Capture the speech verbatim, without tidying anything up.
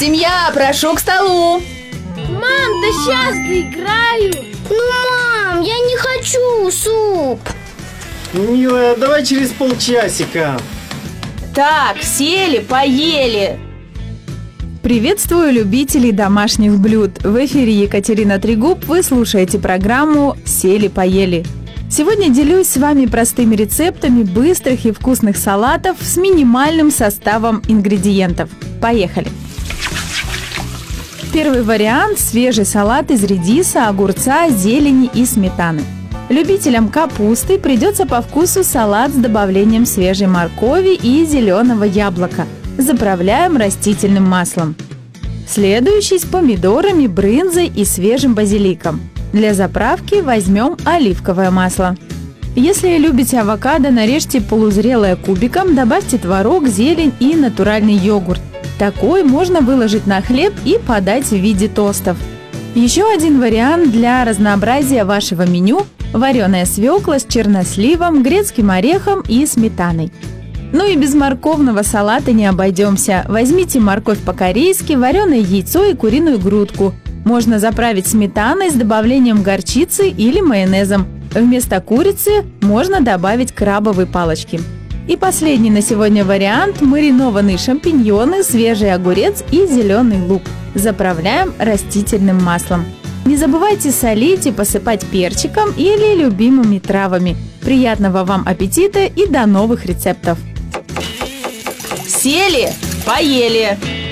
Семья, прошу к столу. Мам, да сейчас доиграю. Ну, мам, я не хочу суп. Милая, давай через полчасика. Так, сели, поели. Приветствую любителей домашних блюд. В эфире Екатерина Трегуб. Вы слушаете программу «Сели-поели». Сегодня делюсь с вами простыми рецептами быстрых и вкусных салатов с минимальным составом ингредиентов. Поехали! Первый вариант – свежий салат из редиса, огурца, зелени и сметаны. Любителям капусты придется по вкусу салат с добавлением свежей моркови и зеленого яблока. Заправляем растительным маслом. Следующий с помидорами, брынзой и свежим базиликом. Для заправки возьмем оливковое масло. Если любите авокадо, нарежьте полузрелое кубиком, добавьте творог, зелень и натуральный йогурт. Такой можно выложить на хлеб и подать в виде тостов. Еще один вариант для разнообразия вашего меню – вареная свекла с черносливом, грецким орехом и сметаной. Ну и без морковного салата не обойдемся. Возьмите морковь по-корейски, вареное яйцо и куриную грудку. Можно заправить сметаной с добавлением горчицы или майонезом. Вместо курицы можно добавить крабовые палочки. И последний на сегодня вариант – маринованные шампиньоны, свежий огурец и зеленый лук. Заправляем растительным маслом. Не забывайте солить и посыпать перчиком или любимыми травами. Приятного вам аппетита и до новых рецептов! Сели, поели.